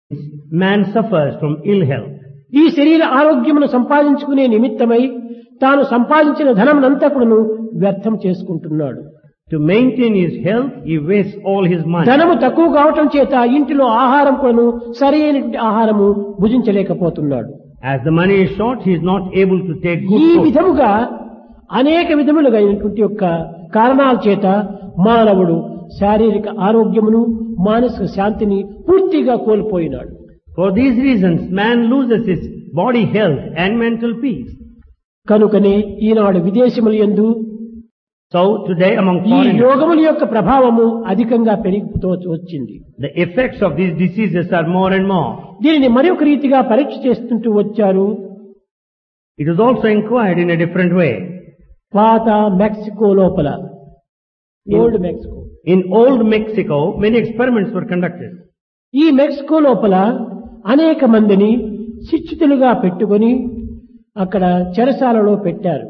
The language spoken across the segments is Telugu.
man suffers from ill health. ఈ శరీర ఆరోగ్యమును సంపాదించుకునే నిమిత్తమై తాను సంపాదించిన ధనమునంతా కూడాను వ్యర్థం చేసుకుంటున్నాడు. To maintain his health, he wastes all his money. ధనము తక్కువ కావటం చేత ఇంటిలో ఆహారం కూడాను సరైనటువంటి ఆహారము భుజించలేకపోతున్నాడు. As the money is short, he is not able to take good ఈ food. విధముగా అనేక విధములుగా అయినటువంటి యొక్క కారణాల చేత మానవుడు శారీరక ఆరోగ్యమును మానసిక శాంతిని పూర్తిగా కోల్పోయినాడు. For these reasons, man loses his body health and mental peace. కనుకనే ఈనాడు విదేశముల యందు So today among ఈ foreigners, రోగముల యొక్క ప్రభావము అధికంగా పెరిగిపోతూ వచ్చింది. the effects of these diseases are more and more. దీనిని మరొక రీతిగా పరీక్ష చేస్తుంటూ వచ్చారు. It is also inquired in a different way. పాత మెక్సికో లోపల old Mexico In old Mexico, many experiments were conducted. ఈ మెక్సికో లోపల అనేక మందిని శిక్షితులుగా పెట్టుకొని అక్కడ చెరసాలలో పెట్టారు.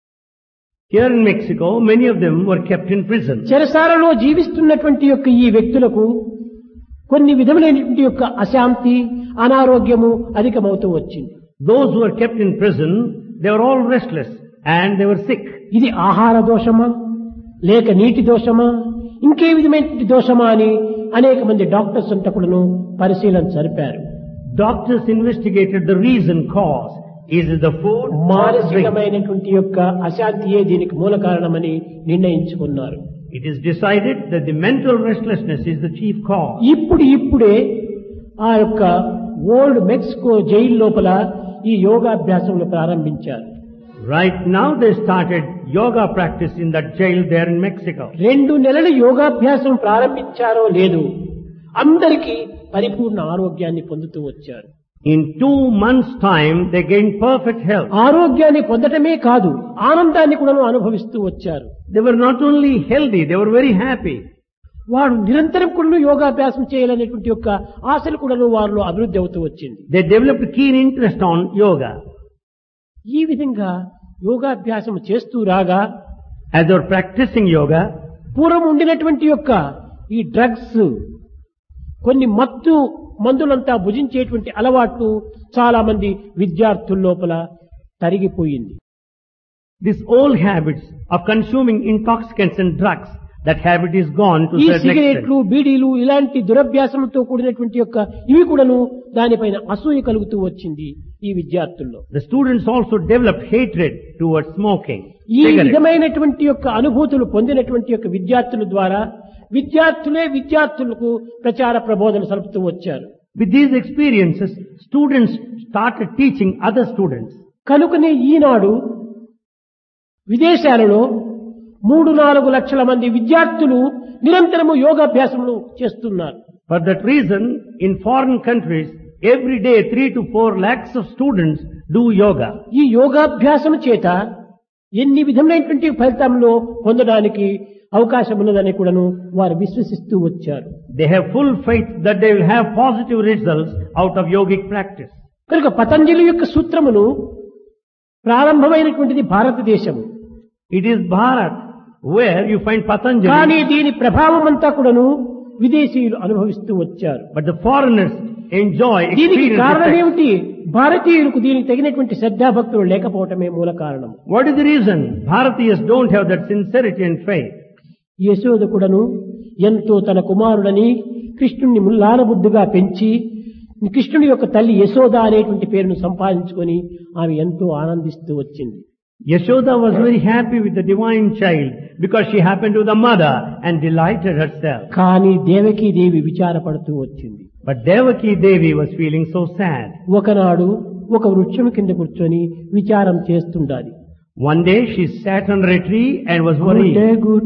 Here in Mexico, many of them were kept in prison. చెరసాలలో జీవిస్తున్నటువంటి యొక్క ఈ వ్యక్తులకు కొన్ని విధములైనటువంటి యొక్క అశాంతి అనారోగ్యము అధికమవుతూ వచ్చింది. Those who were kept in prison, they were all restless and they were sick. ఇది ఆహార దోషమా లేక నీటి దోషమా ఇంకే విధమైనటువంటి దోషమా అని అనేక మంది డాక్టర్స్ అంతా కూడాను పరిశీలన జరిపారు. Doctors investigated the reason cause. Is it the food or the drink? మానసికమైనటువంటి యొక్క అశాంతియే దీనికి మూల కారణమని నిర్ణయించుకున్నారు. It is decided that the mental restlessness is the chief cause. ఇప్పుడే ఆ యొక్క ఓల్డ్ మెక్సికో జైలు లోపల ఈ యోగాభ్యాసములు ప్రారంభించారు. Right now they started yoga practice in that jail there in Mexico. 2 నెలల యోగాభ్యాసం ప్రారంభించారో లేదు అందరికీ పరిపూర్ణ ఆరోగ్యాన్ని పొందుతూ వచ్చారు. In 2 months' time they gained perfect health. ఆరోగ్యాన్ని పొందటమే కాదు ఆనందాన్ని కూడా అనుభవిస్తూ వచ్చారు. They were not only healthy, they were very happy. వారు నిరంతరం కూడా యోగాభ్యాసం చేయాలనేటువంటి యొక్క ఆశలు కూడా వారిలో అభివృద్ధి అవుతూ వచ్చింది. They developed keen interest on yoga. ఈ విధంగా యోగాభ్యాసం చేస్తూ రాగా As they were practicing yoga, పూర్వం ఉండినటువంటి యొక్క ఈ డ్రగ్స్ కొన్ని మత్తు మందులంతా భుజించేటువంటి అలవాట్లు చాలా మంది విద్యార్థుల లోపల తరిగిపోయింది. these old habits of consuming intoxicants and drugs, that habit is gone to ఈ certain సిగరెట్లు extent. బీడీలు ఇలాంటి దురభ్యాసంతో కూడినటువంటి యొక్క ఇవి కూడాను దానిపైన అసూయ కలుగుతూ వచ్చింది ఈ విద్యార్థుల్లో. The students also developed hatred towards smoking, ఈ cigarettes. విధమైనటువంటి యొక్క అనుభూతులు పొందినటువంటి యొక్క విద్యార్థుల ద్వారా విద్యార్థులే విద్యార్థులకు ప్రచార ప్రబోధన సలుపుతూ వచ్చారు. With these experiences, students started teaching other students. కనుకనే ఈనాడు విదేశాలలో 3-4 లక్షల మంది విద్యార్థులు నిరంతరము యోగాభ్యాసములు చేస్తున్నారు. For that reason, in foreign countries, every day 3 to 4 lakhs of students do yoga. ఈ యోగాభ్యాసం చేత ఎన్ని విధమైనటువంటి ఫలితంలో పొందడానికి అవకాశం ఉన్నదని కూడాను వారు విశ్వసిస్తూ వచ్చారు. They have full faith that they will have positive results out of yogic practice. కనుక పతంజలి యొక్క సూత్రమును ప్రారంభమైనటువంటిది భారతదేశం. It is Bharat where you find కానీ Patanjali, దీని ప్రభావం అంతా కూడాను విదేశీయులు అనుభవిస్తూ వచ్చారు. but the foreigners enjoy దీనికి experience కారణం effect. ఏమిటి? భారతీయులకు దీనికి తగినటువంటి శ్రద్ధాభక్తులు లేకపోవటమే మూల కారణం. What is the reason? Bharatiyas don't have that sincerity and faith. Yashoda కూడాను ఎంతో తన కుమారుడని కృష్ణుణ్ణి ముల్లారబుద్దుగా పెంచి కృష్ణుడి యొక్క తల్లి యశోద అనేటువంటి పేరును సంపాదించుకొని ఆమె ఎంతో ఆనందిస్తూ వచ్చింది. Yashoda was very happy with the divine child because she happened to be the mother and delighted herself. కానీ దేవకీ దేవి విచారపడుతూ వచ్చింది. But Devaki Devi was feeling so sad. ఒకనాడు ఒక వృక్షం కింద కూర్చొని విచారం చేస్తుండాలి. One day she sat under a tree and was worried. Good